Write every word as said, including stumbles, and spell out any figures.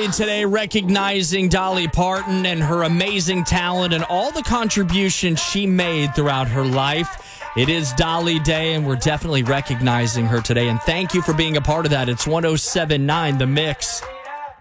Day today, recognizing Dolly Parton and her amazing talent and all the contributions she made throughout her life. It is Dolly Day, and we're definitely recognizing her today. And thank you for being a part of that. It's one oh seven point nine The Mix.